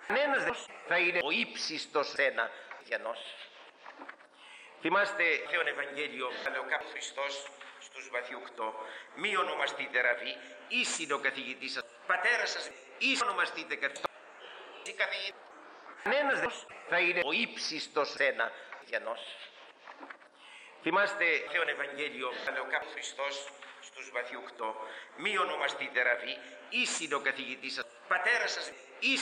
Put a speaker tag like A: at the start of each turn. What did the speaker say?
A: Κανένας δεν θα είναι ο ύψιστος ένα Χριστιανός. Θυμάστε Θεόν Ευαγγέλιο, λέει ο κάποιος Χριστός στους Μαθαίου 8, μη ονομαστείτε ραβί, εις είναι ο καθηγητής σας, πατέρας σας, εις ονομαστείτε καθηγητής. Κανένας δεν θα είναι ο ύψιστος ένα Χριστιανός. Θυμάστε Θεόν Ευαγγέλιο, λέει ο κάποιος Χριστός στους Μαθαίου 8, μη ονομαστείτε ραβί, εις είναι ο καθηγητής σας, πατέρας σας, εις